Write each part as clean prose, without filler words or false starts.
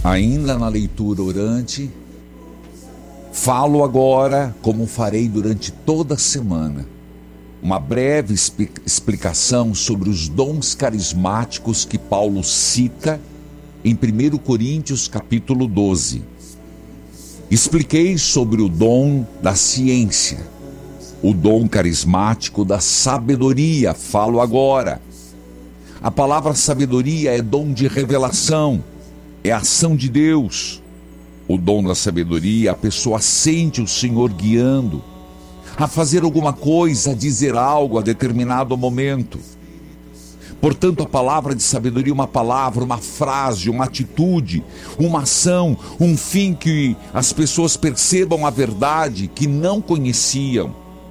Ainda na leitura orante, falo agora, como farei durante toda a semana, uma breve explicação sobre os dons carismáticos que Paulo cita em 1 Coríntios capítulo 12. Expliquei sobre o dom da ciência, o dom carismático da sabedoria, falo agora. A palavra sabedoria é dom de revelação, é ação de Deus. O dom da sabedoria, a pessoa sente o Senhor guiando a fazer alguma coisa, a dizer algo a determinado momento. Portanto, a palavra de sabedoria é uma palavra, uma frase, uma atitude, uma ação, um fim que as pessoas percebam a verdade que não conheciam.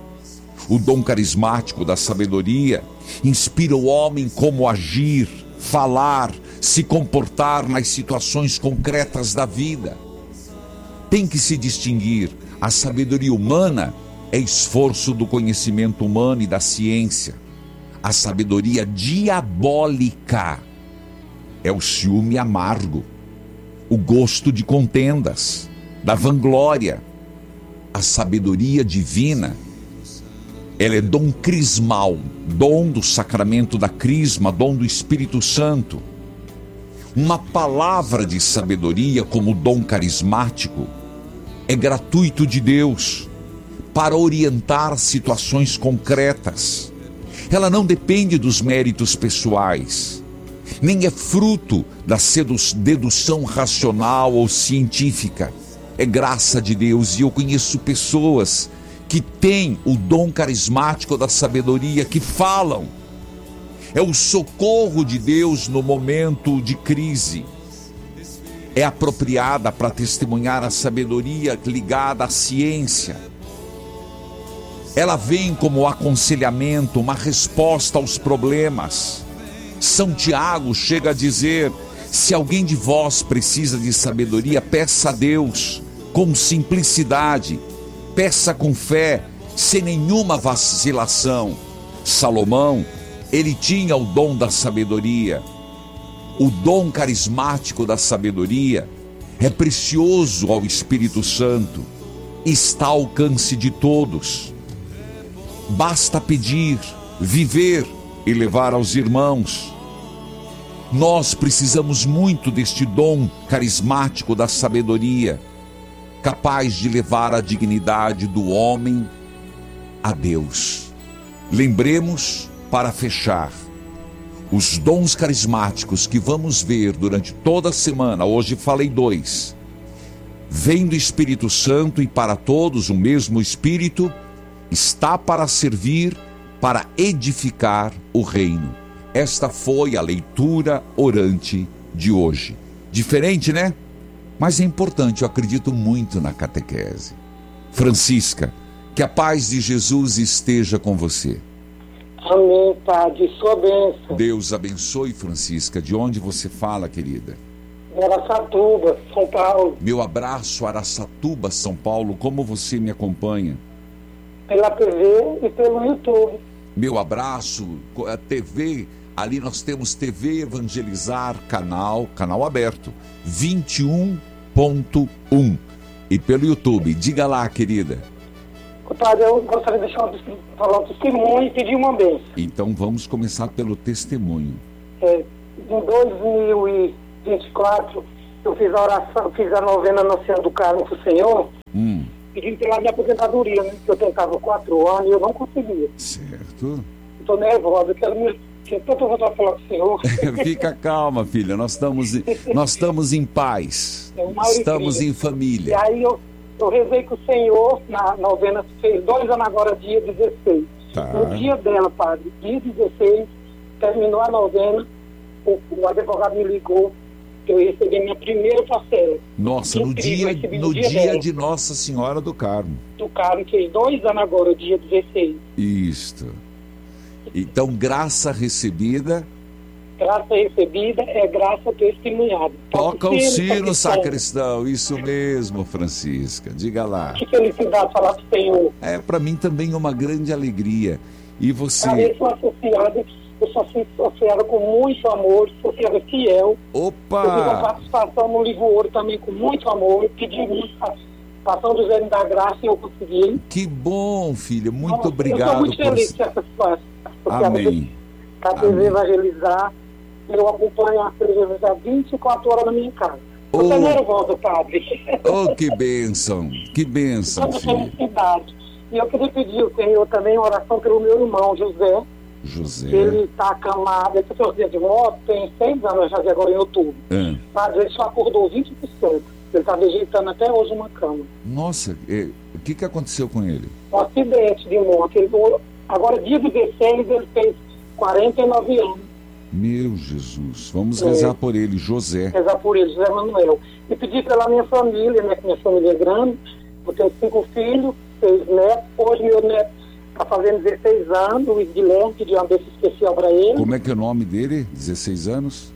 O dom carismático da sabedoria inspira o homem como agir, falar, se comportar nas situações concretas da vida. Tem que se distinguir. A sabedoria humana é esforço do conhecimento humano e da ciência. A sabedoria diabólica é o ciúme amargo, o gosto de contendas, da vanglória. A sabedoria divina, ela é dom crismal, dom do sacramento da crisma, dom do Espírito Santo. Uma palavra de sabedoria como dom carismático é gratuito de Deus para orientar situações concretas. Ela não depende dos méritos pessoais, nem é fruto da dedução racional ou científica. É graça de Deus, e eu conheço pessoas que têm o dom carismático da sabedoria, que falam. É o socorro de Deus no momento de crise. É apropriada para testemunhar a sabedoria ligada à ciência. Ela vem como aconselhamento, uma resposta aos problemas. São Tiago chega a dizer: se alguém de vós precisa de sabedoria, peça a Deus com simplicidade, peça com fé, sem nenhuma vacilação. Salomão, ele tinha o dom da sabedoria. O dom carismático da sabedoria é precioso ao Espírito Santo, está ao alcance de todos. Basta pedir, viver e levar aos irmãos. Nós precisamos muito deste dom carismático da sabedoria, capaz de levar a dignidade do homem a Deus. Lembremos, para fechar, os dons carismáticos que vamos ver durante toda a semana. Hoje falei 2. Vem do Espírito Santo, e para todos o mesmo Espírito está para servir, para edificar o reino. Esta foi a leitura orante de hoje. Diferente, né? Mas é importante, eu acredito muito na catequese. Francisca, que a paz de Jesus esteja com você. Amém, Padre, sua bênção. Deus abençoe, Francisca. De onde você fala, querida? Araçatuba, São Paulo. Meu abraço, Araçatuba, São Paulo. Como você me acompanha? Pela TV e pelo YouTube. Meu abraço, a TV, ali nós temos TV Evangelizar, canal aberto, 21.1. E pelo YouTube, diga lá, querida. Padre, eu gostaria de falar um testemunho e pedir uma bênção. Então vamos começar pelo testemunho. Em 2024, eu fiz a oração, fiz a novena na Senhora do Carmo com o Senhor, pedindo pela minha aposentadoria, né? Que eu tentava 4 anos e eu não conseguia. Certo. Estou nervosa, quero tanto voltar a falar com o Senhor. Fica calma, filha, nós estamos em paz, estamos em família. E aí eu rezei com o Senhor, na novena, fez 2 anos agora, dia 16. Tá. No dia dela, Padre, dia 16, terminou a novena, o advogado me ligou, que eu recebi minha primeira parcela. Nossa, no dia de Nossa Senhora do Carmo. Do Carmo, fez 2 anos agora, dia 16. Isto. Então, graça recebida. Graça recebida é graça testemunhada. Toca o sino, sacristão. Isso mesmo, Francisca. Diga lá. Que felicidade falar com o Senhor. É, para mim também uma grande alegria. E você... Eu sou associada, pessoa associada com muito amor, associada fiel. Opa! Eu fiz a participação no Livro Ouro também com muito amor, pedi muito participação do Zé da Graça e eu consegui. Que bom, filha, muito obrigado. Eu estou muito feliz com essa situação. Amém. Para TV Evangelizar, eu acompanho a TV Evangelizar 24 horas na minha casa. Eu estou nervosa, padre. Oh, que bênção, Toda filha. felicidade. E eu queria pedir ao Senhor também uma oração pelo meu irmão, José. Ele está acamado, ele tem dias de moto, tem 6 anos já, agora em outubro. Mas ele só acordou 20%. Ele está vegetando até hoje uma cama. Nossa, o que aconteceu com ele? Um acidente de moto. Agora, dia 16, ele fez 49 anos. Meu Jesus, vamos rezar por ele, José. Rezar por ele, José Manuel. E pedir pela minha família, né, que minha família é grande. Eu tenho 5 filhos, 6 netos. Hoje meu neto está fazendo 16 anos, Luiz Guilherme, pedi uma bênção especial para ele. Como é que é o nome dele? 16 anos?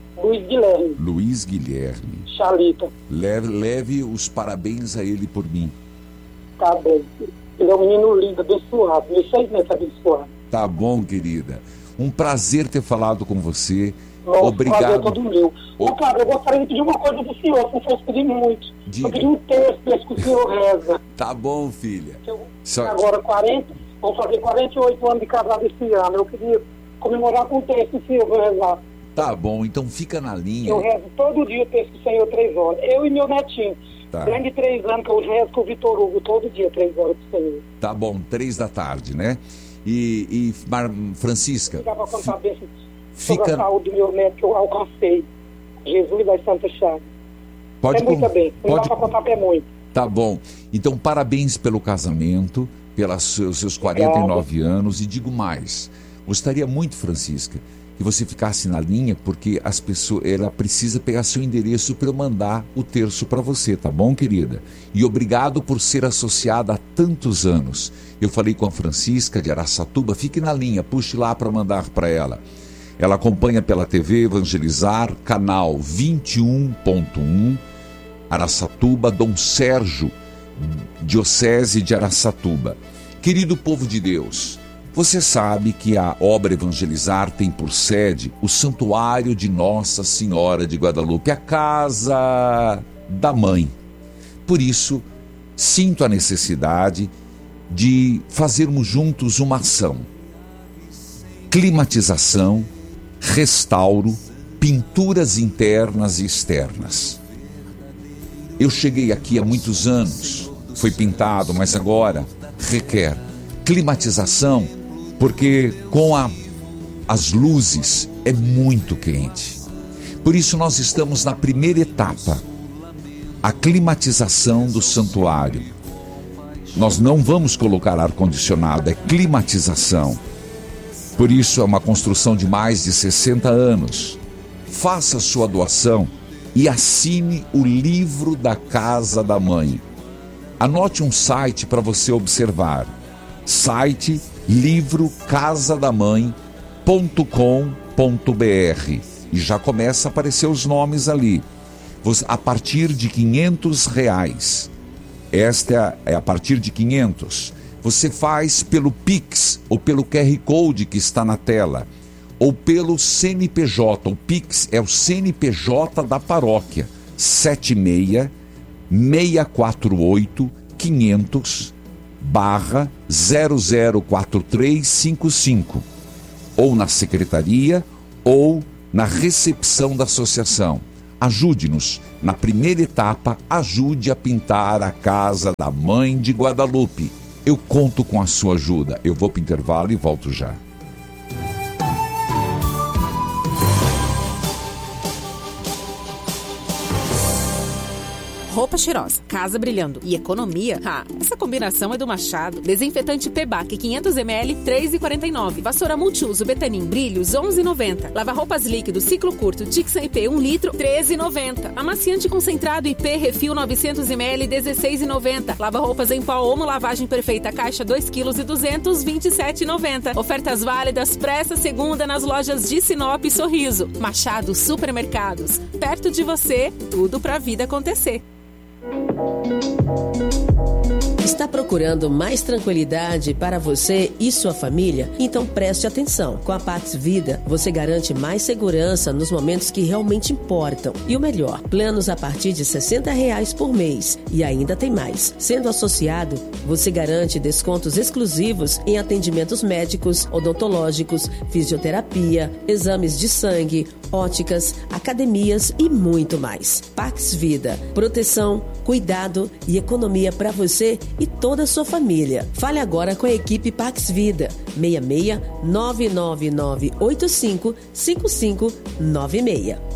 Luiz Guilherme. Chalita. Leve os parabéns a ele por mim. Tá bom. Ele é um menino lindo, abençoado. Meus 6 netos abençoados. Tá bom, querida. Um prazer ter falado com você. Nossa, obrigado. Prazer todo meu. Cara, eu gostaria de pedir uma coisa do senhor, se fosse pedir muito. Diga. Eu pedi um texto que o senhor reza. Tá bom, filha. Agora, vou fazer 48 anos de casado esse ano. Eu queria comemorar com o texto que o senhor vai rezar. Tá bom, então fica na linha. Eu rezo todo dia o texto do Senhor 3 horas. Eu e meu netinho. Tá. Grande 3 anos que eu rezo com o Vitor Hugo todo dia, 3 horas do Senhor. Tá bom, 3 da tarde, né? E Francisca... Dá pra contar bem sobre a saúde do meu neto que eu alcancei. Jesus das Santas Chagas. Pode muito bem. Não dá pra contar até muito. Tá bom. Então, parabéns pelo casamento, pelos seus 49 anos. E digo mais, gostaria muito, Francisca, que você ficasse na linha, porque ela precisa pegar seu endereço para eu mandar o terço para você, tá bom, querida? E obrigado por ser associada há tantos anos. Eu falei com a Francisca de Araçatuba, fique na linha, puxe lá para mandar para ela. Ela acompanha pela TV Evangelizar, canal 21.1, Araçatuba, Dom Sérgio, Diocese de Araçatuba. Querido povo de Deus, você sabe que a obra Evangelizar tem por sede o Santuário de Nossa Senhora de Guadalupe, a casa da mãe. Por isso, sinto a necessidade de fazermos juntos uma ação. Climatização, restauro, pinturas internas e externas. Eu cheguei aqui há muitos anos, foi pintado, mas agora requer climatização, porque com as luzes é muito quente. Por isso nós estamos na primeira etapa, a climatização do santuário. Nós não vamos colocar ar-condicionado, é climatização. Por isso é uma construção de mais de 60 anos. Faça sua doação e assine o livro da Casa da Mãe. Anote um site para você observar. Site livrocasadamãe.com.br e já começa a aparecer os nomes ali. A partir de R$500. Esta é a partir de 500. Você faz pelo Pix ou pelo QR Code que está na tela, ou pelo CNPJ. O Pix é o CNPJ da paróquia, 76-648-500/004355, ou na secretaria ou na recepção da associação. Ajude-nos. Na primeira etapa, ajude a pintar a Casa da Mãe de Guadalupe. Eu conto com a sua ajuda. Eu vou para o intervalo e volto já. Roupa cheirosa, casa brilhando e economia? Essa combinação é do Machado. Desinfetante Pebac 500ml, R$ 3,49. Vassoura multiuso Betanin Brilhos, R$ 11,90. Lava-roupas líquido ciclo curto Tixan IP 1 litro, R$ 13,90. Amaciante concentrado IP Refil 900ml, R$ 16,90. Lava-roupas em pó Omo Lavagem Perfeita Caixa 2 kg e 200, R$ 27,90. Ofertas válidas para essa segunda nas lojas de Sinop e Sorriso. Machado Supermercados. Perto de você, tudo pra vida acontecer. Está procurando mais tranquilidade para você e sua família? Então preste atenção. Com a Pax Vida, você garante mais segurança nos momentos que realmente importam. E o melhor, planos a partir de R$60 por mês. E ainda tem mais. Sendo associado, você garante descontos exclusivos em atendimentos médicos, odontológicos, fisioterapia, exames de sangue, óticas, academias e muito mais. Pax Vida. Proteção, cuidado e economia para você e toda a sua família. Fale agora com a equipe Pax Vida. 66 99985 5596.